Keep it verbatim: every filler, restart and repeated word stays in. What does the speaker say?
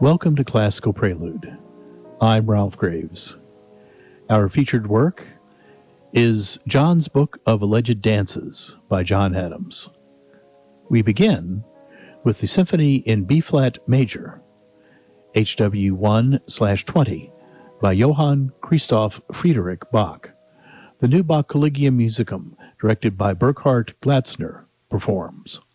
Welcome to Classical Prelude. I'm Ralph Graves. Our featured work is John's Book of Alleged Dances by John Adams. We begin with the Symphony in B-flat major, H W one slash twenty, by Johann Christoph Friedrich Bach. The new Bach Collegium Musicum, directed by Burkhard Glatzner, performs.